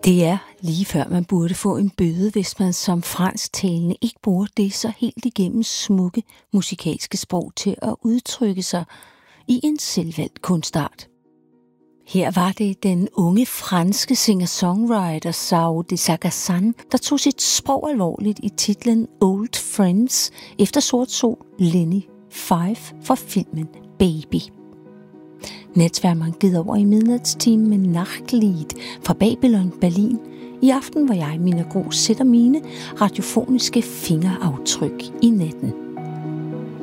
Det er lige før man burde få en bøde, hvis man som fransktalende ikke bruger det så helt igennem smukke musikalske sprog til at udtrykke sig i en selvvalgt kunstart. Her var det den unge franske singer-songwriter Sao de Sagazan, der tog sit sprog alvorligt i titlen Old Friends efter Sort Sol Lenny 5 fra filmen Baby. Natsværmeren givet over i midnatstimen med Nachtlied fra Babylon Berlin. I aften, hvor jeg, Mina Gros, sætter mine radiofoniske fingeraftryk i natten.